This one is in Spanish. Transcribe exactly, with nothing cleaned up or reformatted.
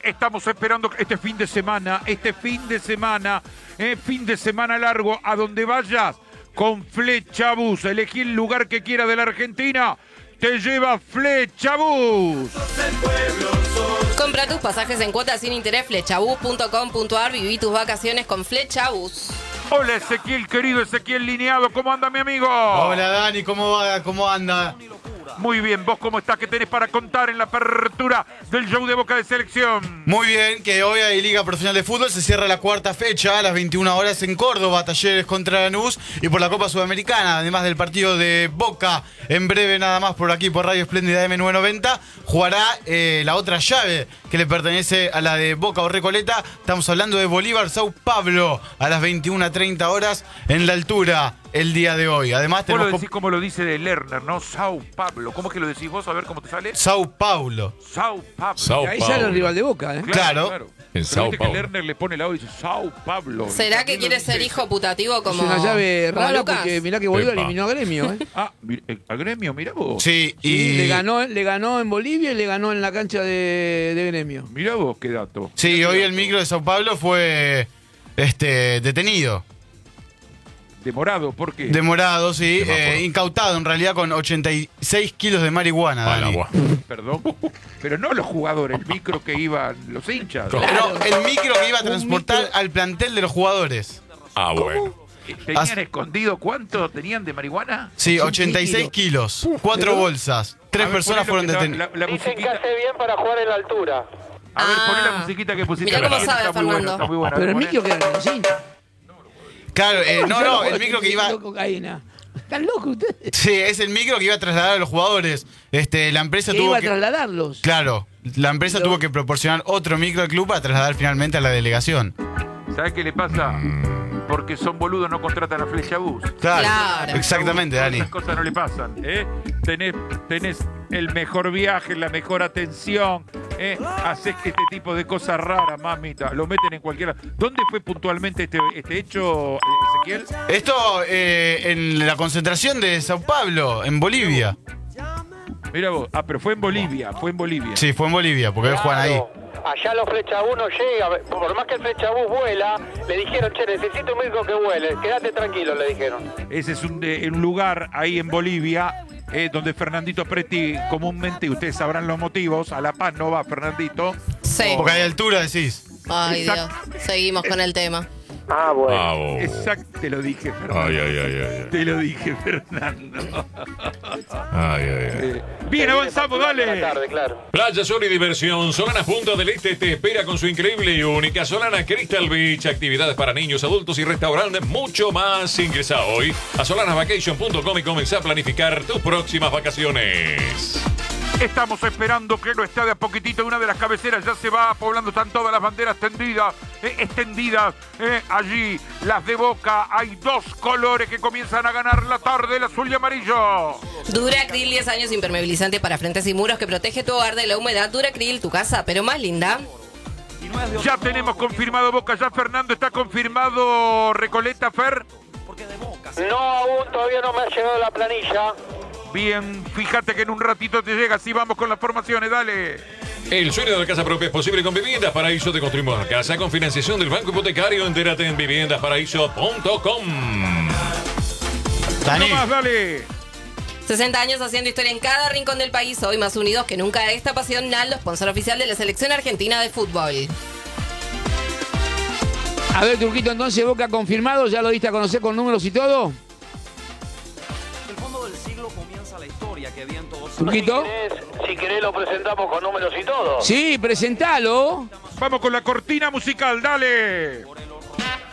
estamos esperando este fin de semana, este fin de semana, eh, fin de semana largo, a donde vayas con Flechabús. Elegí el lugar que quieras de la Argentina, te lleva Flechabús. Compra tus pasajes en cuotas sin interés, flechabús punto com punto ar. Viví tus vacaciones con Flechabús. Hola Ezequiel, querido Ezequiel Lineado, ¿cómo anda mi amigo? Hola Dani, ¿cómo va? ¿Cómo anda? Muy bien, ¿vos cómo estás? ¿Qué tenés para contar en la apertura del show de Boca de Selección? Muy bien, que hoy hay Liga Profesional de Fútbol, se cierra la cuarta fecha a las veintiuna horas en Córdoba, Talleres contra Lanús, y por la Copa Sudamericana, además del partido de Boca, en breve nada más por aquí por Radio Espléndida M novecientos noventa, jugará eh, la otra llave que le pertenece a la de Boca o Recoleta. Estamos hablando de Bolívar-Sao Pablo a las veintiuna treinta horas en la altura el día de hoy. Además vos tenemos lo decís como lo dice de Lerner, ¿no? Sao Pablo. ¿Cómo es que lo decís vos? A ver cómo te sale. Sao Paulo. Sao Pablo. Sao Ahí sale el rival de Boca, ¿eh? Claro. claro. En Pero Sao viste Paulo. que Lerner le pone la O y dice Sao Pablo. ¿Será Y que también quiere lo dice- ser hijo putativo como Es una llave como rara Lucas? porque mirá que Bolívar Epa. eliminó a Gremio, ¿eh? Ah, mir- eh, a Gremio, mirá vos. Sí, Sí, y... le, ganó, le ganó en Bolivia y le ganó en la cancha de, de Gremio. Mirá vos qué dato. Sí, hoy el micro de Sao Paulo fue este, detenido. Demorado, ¿por qué? Demorado, sí. Semáforo. eh, incautado en realidad con ochenta y seis kilos de marihuana, Al Dani. agua. Perdón. Pero no los jugadores, el micro que iban los hinchas. Claro. No, el micro que iba a Un transportar micro. al plantel de los jugadores. Ah, bueno. ¿Tenían As- escondido cuánto tenían de marihuana? Sí, ochenta y seis kilos. Cuatro bolsas. Tres A ver, personas poné lo fueron que- detenidas. La, la Dicen que musiquita. hace bien para jugar en la altura. A ver, poné la Ah. musiquita que pusiste. Mirá cómo recién, sabe, está muy buena, Fernando. está muy buena. Pero el Poné. micro queda en los hinchas. Claro, eh, no, no, el micro que iba... Cocaína. ¿Están locos ustedes? Sí, es el micro que iba a trasladar a los jugadores. Este, la empresa Que tuvo iba a que... trasladarlos. Claro, la empresa Lo- tuvo que proporcionar otro micro al club para trasladar finalmente a la delegación. ¿Sabés qué le pasa? Porque son boludos, no contratan a Flechabús. Claro, Claro. exactamente, Dani. Esas cosas no le pasan, ¿eh? Tenés, tenés el mejor viaje, la mejor atención, ¿eh? Hacés este tipo de cosas raras, mamita. Lo meten en cualquiera. ¿Dónde fue puntualmente este, este hecho, Ezequiel? Esto eh, en la concentración de Sao Paulo, en Bolivia. Mira vos. Ah, pero fue en Bolivia, fue en Bolivia. Sí, fue en Bolivia, porque hoy juegan ahí. Claro. Allá los Flechabús no llega, por más que el Flechabús vuela, le dijeron, che, necesito un micro que vuele, quédate tranquilo, le dijeron. Ese es un, de- un lugar ahí en Bolivia, eh, donde Fernandito Preti, comúnmente, y ustedes sabrán los motivos, a La Paz no va Fernandito. Sí. Porque hay altura, decís. Ay, Dios. Exacto. Seguimos con el tema. Ah, bueno. Ah, oh. Exacto, te lo dije, Fernando. Ay, ay, ay, ay. Te lo dije, Fernando. Ay, ay, ay. Eh, Bien, avanzamos, Buena dale. tarde, claro. Playa Sol y Diversión, Solana Punta del Este te espera con su increíble y única Solana Crystal Beach, actividades para niños, adultos y restaurantes, mucho más. Ingresa hoy a solana vacation punto com y comenzá a planificar tus próximas vacaciones. Estamos esperando que no esté de a poquitito. Una de las cabeceras ya se va poblando. Están todas las banderas tendidas, eh, extendidas. eh, allí, las de Boca. Hay dos colores que comienzan a ganar la tarde, el azul y amarillo. Duracril, diez años impermeabilizante para frentes y muros que protege tu hogar de la humedad. Duracril, tu casa, pero más linda. Ya tenemos confirmado Boca. Ya Fernando está confirmado Recoleta, Fer. No, aún todavía no me ha llegado la planilla. Bien, fíjate que en un ratito te llega. Así vamos con las formaciones, dale. El sueño de la casa propia es posible con Viviendas Paraíso. Te construimos la casa con financiación del Banco Hipotecario. Entérate en viviendas paraíso punto com. Dani. No más, dale. sesenta años haciendo historia en cada rincón del país. Hoy más unidos que nunca. Esta pasión, Naldo, sponsor oficial de la Selección Argentina de Fútbol. A ver, Turquito, entonces Boca confirmado, ya lo diste a conocer con números y todo. El fondo del siglo comienza la historia que habían todos. Turquito. Si querés, si querés lo presentamos con números y todo. Sí, presentalo. Vamos con la cortina musical, dale.